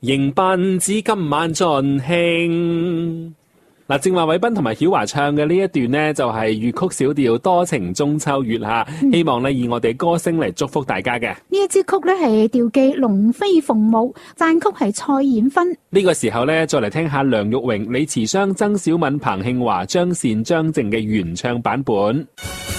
迎賓至今晚盡興。嗱，正話偉斌同埋曉華唱嘅呢一段呢，就係粵曲小調多情中秋月吓，希望呢以我哋歌聲嚟祝福大家嘅。 呢一支曲呢係調記龍飛鳳舞，讚曲係蔡燕芬。 呢個時候呢，再嚟聽下梁玉榮、李慈湘、曾小敏、彭慶華、張善、張靜嘅原唱版本。